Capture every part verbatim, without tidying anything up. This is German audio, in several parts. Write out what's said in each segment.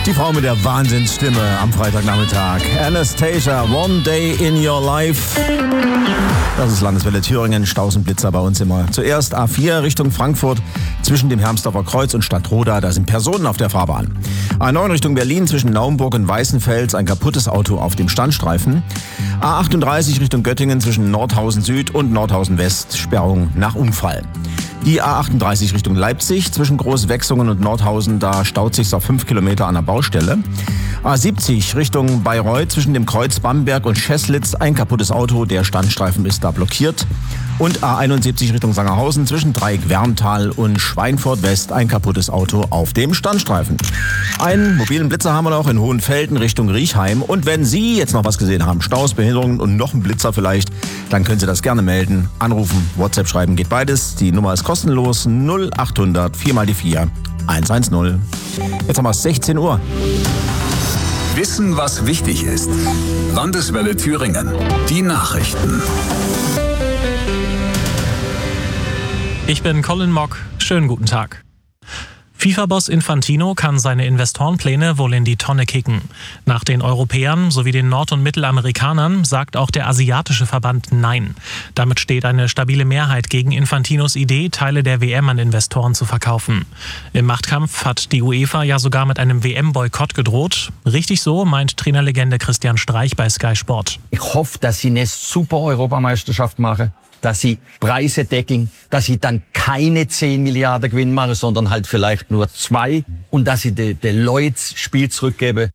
Die Frau mit der Wahnsinnsstimme am Freitagnachmittag. Anastasia, One Day in Your Life. Das ist Landeswelle Thüringen, Staus und Blitzer bei uns immer. Zuerst A vier Richtung Frankfurt zwischen dem Hermsdorfer Kreuz und Stadtroda. Da sind Personen auf der Fahrbahn. A neun Richtung Berlin zwischen Naumburg und Weißenfels. Ein kaputtes Auto auf dem Standstreifen. A achtunddreißig Richtung Göttingen zwischen Nordhausen Süd und Nordhausen West. Sperrung nach Unfall. Die A achtunddreißig Richtung Leipzig zwischen Großwechsungen und Nordhausen, da staut sich's auf fünf Kilometer an der Baustelle. A siebzig Richtung Bayreuth zwischen dem Kreuz Bamberg und Scheßlitz, ein kaputtes Auto, der Standstreifen ist da blockiert. Und A einundsiebzig Richtung Sangerhausen zwischen Dreieck Wermtal und Schweinfurt West, ein kaputtes Auto auf dem Standstreifen. Einen mobilen Blitzer haben wir noch in Hohenfelden Richtung Riechheim. Und wenn Sie jetzt noch was gesehen haben, Staus, Behinderungen und noch einen Blitzer vielleicht, dann können Sie das gerne melden. Anrufen, WhatsApp schreiben, geht beides. Die Nummer ist kostenlos null achthundert vier mal die vier eins eins null. Jetzt haben wir es sechzehn Uhr. Wissen, was wichtig ist. Landeswelle Thüringen. Die Nachrichten. Ich bin Colin Mock. Schönen guten Tag. FIFA-Boss Infantino kann seine Investorenpläne wohl in die Tonne kicken. Nach den Europäern sowie den Nord- und Mittelamerikanern sagt auch der asiatische Verband Nein. Damit steht eine stabile Mehrheit gegen Infantinos Idee, Teile der W M an Investoren zu verkaufen. Im Machtkampf hat die UEFA ja sogar mit einem W M-Boykott gedroht. Richtig so, meint Trainerlegende Christian Streich bei Sky Sport. Ich hoffe, dass sie eine super Europameisterschaft machen, dass sie Preise decken, dass sie dann keine zehn Milliarden Gewinn machen, sondern halt vielleicht nur zwei und dass sie den de Leuten Spiel zurückgeben.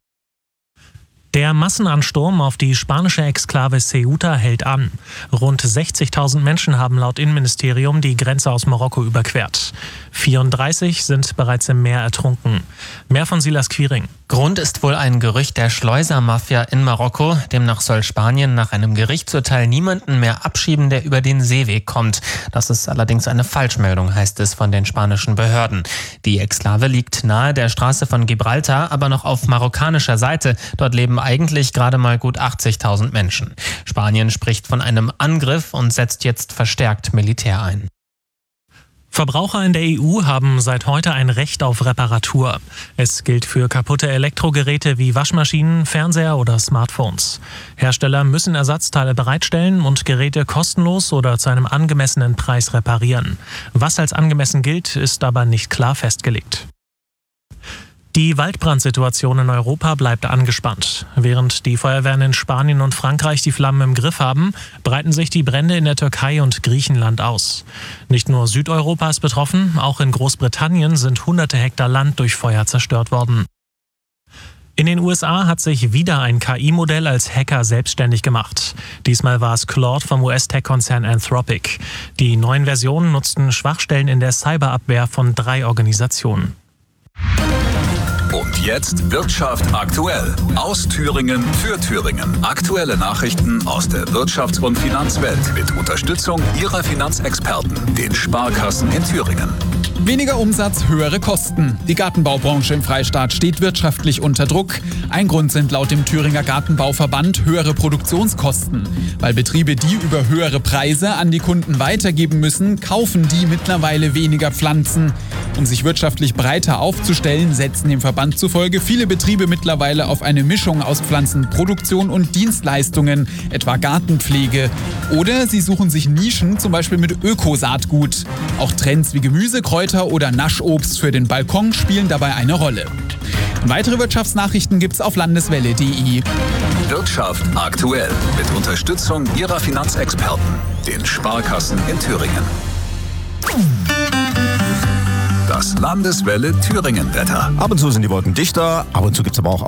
Der Massenansturm auf die spanische Exklave Ceuta hält an. Rund sechzigtausend Menschen haben laut Innenministerium die Grenze aus Marokko überquert. vierunddreißig sind bereits im Meer ertrunken. Mehr von Silas Quiring. Grund ist wohl ein Gerücht der Schleusermafia in Marokko. Demnach soll Spanien nach einem Gerichtsurteil niemanden mehr abschieben, der über den Seeweg kommt. Das ist allerdings eine Falschmeldung, heißt es von den spanischen Behörden. Die Exklave liegt nahe der Straße von Gibraltar, aber noch auf marokkanischer Seite. Dort leben eigentlich gerade mal gut achtzigtausend Menschen. Spanien spricht von einem Angriff und setzt jetzt verstärkt Militär ein. Verbraucher in der E U haben seit heute ein Recht auf Reparatur. Es gilt für kaputte Elektrogeräte wie Waschmaschinen, Fernseher oder Smartphones. Hersteller müssen Ersatzteile bereitstellen und Geräte kostenlos oder zu einem angemessenen Preis reparieren. Was als angemessen gilt, ist aber nicht klar festgelegt. Die Waldbrandsituation in Europa bleibt angespannt. Während die Feuerwehren in Spanien und Frankreich die Flammen im Griff haben, breiten sich die Brände in der Türkei und Griechenland aus. Nicht nur Südeuropa ist betroffen, auch in Großbritannien sind hunderte Hektar Land durch Feuer zerstört worden. In den U S A hat sich wieder ein K I-Modell als Hacker selbstständig gemacht. Diesmal war es Claude vom U S-Tech-Konzern Anthropic. Die neuen Versionen nutzten Schwachstellen in der Cyberabwehr von drei Organisationen. Und jetzt Wirtschaft aktuell. Aus Thüringen für Thüringen. Aktuelle Nachrichten aus der Wirtschafts- und Finanzwelt mit Unterstützung Ihrer Finanzexperten, den Sparkassen in Thüringen. Weniger Umsatz, höhere Kosten. Die Gartenbaubranche im Freistaat steht wirtschaftlich unter Druck. Ein Grund sind laut dem Thüringer Gartenbauverband höhere Produktionskosten. Weil Betriebe die über höhere Preise an die Kunden weitergeben müssen, kaufen die mittlerweile weniger Pflanzen. Um sich wirtschaftlich breiter aufzustellen, setzen dem Verband zufolge viele Betriebe mittlerweile auf eine Mischung aus Pflanzenproduktion und Dienstleistungen, etwa Gartenpflege. Oder sie suchen sich Nischen, zum Beispiel mit Ökosaatgut. Auch Trends wie Gemüse, Kräuter oder Naschobst für den Balkon spielen dabei eine Rolle. Und weitere Wirtschaftsnachrichten gibt's auf landeswelle punkt de. Wirtschaft aktuell mit Unterstützung Ihrer Finanzexperten, den Sparkassen in Thüringen. Das Landeswelle Thüringen-Wetter. Ab und zu sind die Wolken dichter, ab und zu gibt's aber auch